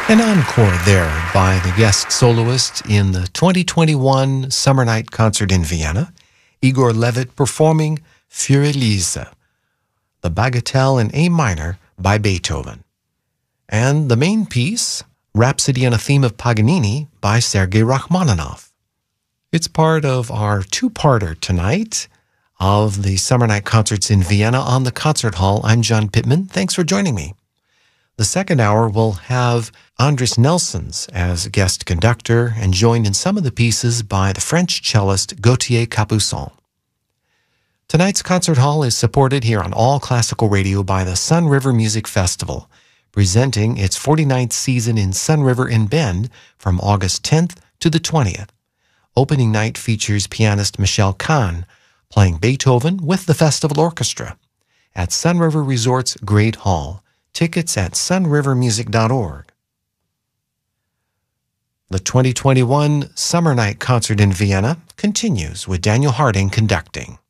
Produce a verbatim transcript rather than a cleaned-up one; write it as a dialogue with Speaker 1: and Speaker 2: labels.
Speaker 1: An encore there by the guest soloist in the twenty twenty-one Summer Night Concert in Vienna, Igor Levit performing Für Elise, the Bagatelle in A minor by Beethoven. And the main piece, Rhapsody on a Theme of Paganini by Sergei Rachmaninoff. It's part of our two-parter tonight of the Summer Night Concerts in Vienna on the Concert Hall. I'm John Pittman. Thanks for joining me. The second hour will have Andris Nelsons as guest conductor and joined in some of the pieces by the French cellist Gauthier Capuçon. Tonight's Concert Hall is supported here on All Classical Radio by the Sun River Music Festival, presenting its forty-ninth season in Sun River in Bend from August tenth to the twentieth. Opening night features pianist Michelle Kahn playing Beethoven with the Festival Orchestra at Sun River Resort's Great Hall. Tickets at sun river music dot org. The twenty twenty-one Summer Night Concert in Vienna continues with Daniel Harding conducting.